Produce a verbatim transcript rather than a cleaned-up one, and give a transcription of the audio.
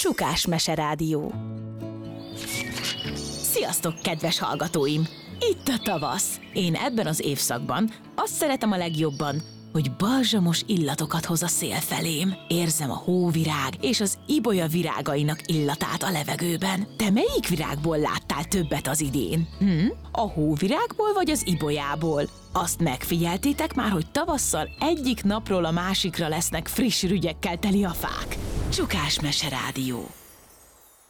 Csukás Meserádió. Sziasztok, kedves hallgatóim! Itt a tavasz. Én ebben az évszakban azt szeretem a legjobban, hogy balzsamos illatokat hoz a szél felém. Érzem a hóvirág és az ibolya virágainak illatát a levegőben. Te melyik virágból láttál többet az idén? Hm? A hóvirágból vagy az ibolyából? Azt megfigyeltétek már, hogy tavasszal egyik napról a másikra lesznek friss rügyekkel teli a fák? Csukás Meserádió.